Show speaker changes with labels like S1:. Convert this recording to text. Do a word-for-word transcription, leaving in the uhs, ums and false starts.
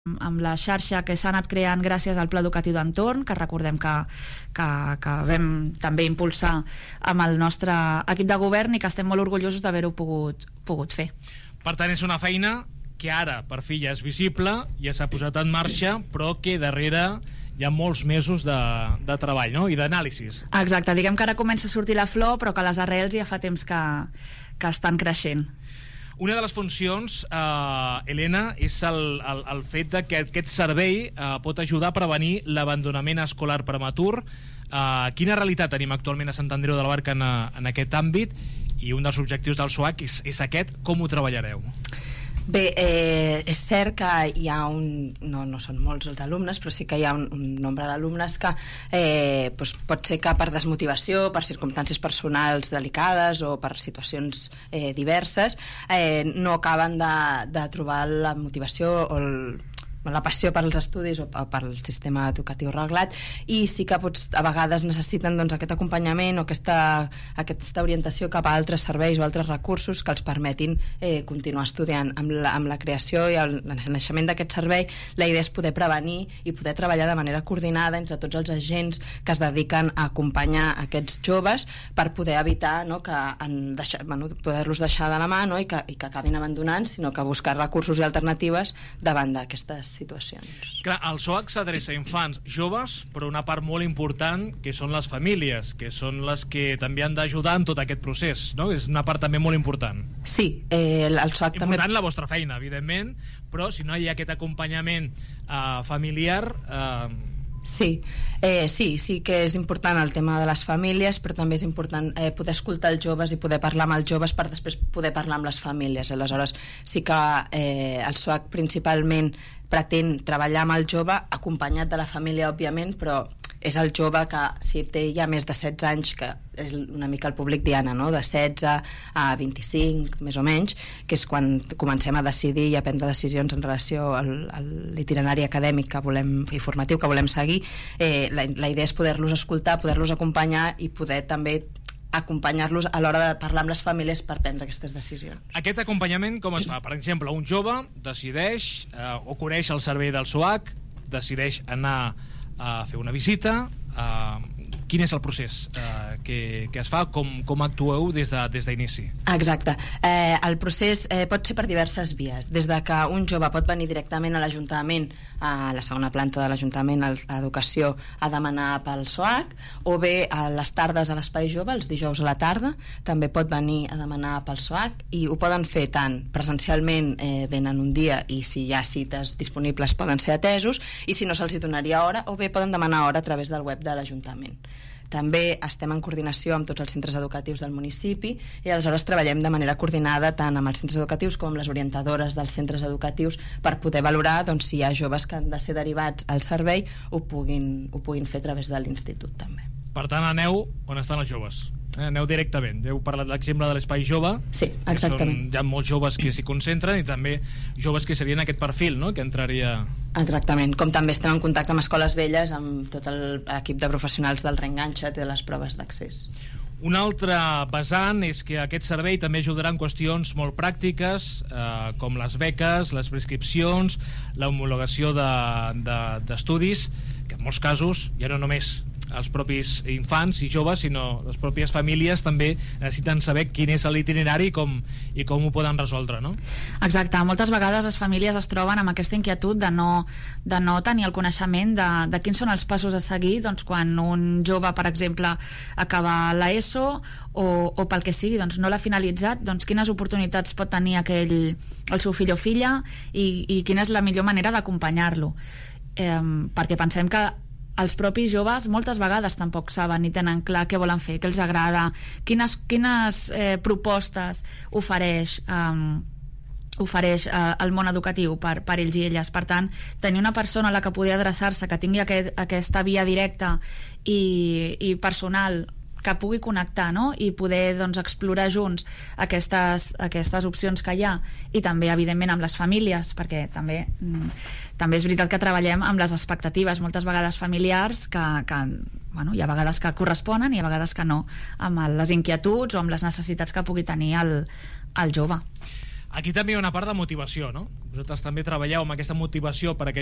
S1: amb la xarxa que s'ha anat creant gràcies al Pla Educatiu d'Entorn, que recordem que, que, que vam també impulsar amb el nostre equip de govern i que estem molt orgullosos d'haver-ho pogut, pogut fer.
S2: Per tant, és una feina que ara per fi ja és visible, ja s'ha posat en marxa, però que darrere hi ha molts mesos de, de treball, no? I d'anàlisis.
S1: Exacte, diguem que ara comença a sortir la flor, però que les arrels ja fa temps que, que estan creixent.
S2: Una de les funcions, eh, Helena, és el, el, el fet de que aquest servei eh, pot ajudar a prevenir l'abandonament escolar prematur. Eh, quina realitat tenim actualment a Sant Andreu de la Barca en, en aquest àmbit? I un dels objectius del S O A C és, és aquest. Com ho treballareu?
S3: Bé, eh, és cert que hi ha un... No, no són molts els alumnes, però sí que hi ha un, un nombre d'alumnes que eh, doncs pot ser que per desmotivació, per circumstàncies personals delicades o per situacions eh, diverses, eh, no acaben de, de trobar la motivació o el la passió per als estudis o per al sistema educatiu reglat, i sí que pots, a vegades necessiten doncs, aquest acompanyament o aquesta, aquesta orientació cap a altres serveis o altres recursos que els permetin eh, continuar estudiant. Amb la, amb la creació i el naixement d'aquest servei, la idea és poder prevenir i poder treballar de manera coordinada entre tots els agents que es dediquen a acompanyar aquests joves per poder evitar, no, que en deixar, bueno, poder-los deixar de la mà, no, i, que, i que acabin abandonant, sinó que buscar recursos i alternatives davant d'aquestes situacions.
S2: Clar, el S O A C s'adreça a infants, joves, però una part molt important que són les famílies, que són les que també han d'ajudar en tot aquest procés, no? És una part també molt important.
S3: Sí, eh, el S O A C també...
S2: Important la vostra feina, evidentment, però si no hi ha aquest acompanyament eh, familiar... Eh...
S3: Sí, eh, sí, sí que és important el tema de les famílies, però també és important eh, poder escoltar els joves i poder parlar amb els joves per després poder parlar amb les famílies. Aleshores, sí que eh, el S O A C principalment pretén treballar amb el jove acompanyat de la família, òbviament, però és el jove que, si té ja més de setze anys, que és una mica el públic diana, no? De setze a vint-i-cinc, més o menys, que és quan comencem a decidir i a prendre decisions en relació al, a l'itinerari acadèmic que volem, i formatiu que volem seguir. Eh, la, la idea és poder-los escoltar, poder-los acompanyar i poder també acompanyar-los a l'hora de parlar amb les famílies per prendre aquestes decisions.
S2: Aquest acompanyament com es fa? Per exemple, un jove decideix eh, o coneix el servei del S O A C, decideix anar a fer una visita. Eh, quin és el procés eh, que, que es fa? Com, com actueu des de, des d'inici?
S3: Exacte. Eh, el procés eh, pot ser per diverses vies. Des de que un jove pot venir directament a l'Ajuntament, a la segona planta de l'Ajuntament, a Educació, a demanar pel S O A C, o bé a les tardes a l'Espai Jove, els dijous a la tarda, també pot venir a demanar pel S O A C, i ho poden fer tant presencialment, eh, venen un dia, i si hi ha cites disponibles poden ser atesos, i si no se'ls donaria hora, o bé poden demanar hora a través del web de l'Ajuntament. També estem en coordinació amb tots els centres educatius del municipi i aleshores treballem de manera coordinada tant amb els centres educatius com amb les orientadores dels centres educatius per poder valorar, doncs, si hi ha joves que han de ser derivats al servei ho puguin, ho puguin fer a través de l'institut també.
S2: Per tant, aneu on estan els joves. Eh, aneu directament. Heu parlat l'exemple de l'Espai Jove.
S3: Sí, exactament.
S2: Són, hi ha molts joves que s'hi concentren i també joves que serien aquest perfil, no?, que entraria...
S3: Exactament, com també estem en contacte amb escoles velles, amb tot l'equip de professionals del reenganxat i de les proves d'accés.
S2: Un altre vessant és que aquest servei també ajudarà en qüestions molt pràctiques, eh, com les beques, les prescripcions, l'homologació d'estudis, de, de, que en molts casos ja no només els propis infants i joves, sinó les pròpies famílies també necessiten saber quin és l'itinerari i com, i com ho poden resoldre, no?
S1: Exacte, moltes vegades les famílies es troben amb aquesta inquietud de no, de no tenir el coneixement de, de quins són els passos a seguir, doncs, quan un jove, per exemple, acaba l'ESO o, o pel que sigui, doncs no l'ha finalitzat, doncs quines oportunitats pot tenir aquell, el seu fill o filla i, i quina és la millor manera d'acompanyar-lo, eh, perquè pensem que els propis joves moltes vegades tampoc saben ni tenen clar què volen fer, què els agrada, quines, quines eh, propostes ofereix um, ofereix eh, el món educatiu per, per ells i elles. Per tant, tenir una persona a la que poder adreçar-se, que tingui aquest, aquesta via directa i, i personal que pugui connectar, no? I poder, doncs, explorar junts aquestes, aquestes opcions que hi ha, i també evidentment amb les famílies, perquè també mm, també és veritat que treballem amb les expectatives moltes vegades familiars que, que bueno, hi ha vegades que corresponen i hi ha vegades que no, amb les inquietuds o amb les necessitats que pugui tenir el, el jove.
S2: Aquí també hi ha una part de motivació, no? Vosaltres també treballeu amb aquesta motivació per a